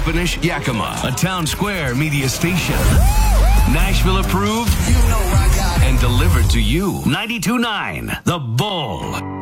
Toppenish, Yakima, a Town Square media station. Nashville approved, and delivered to you. 92.9 The Bull.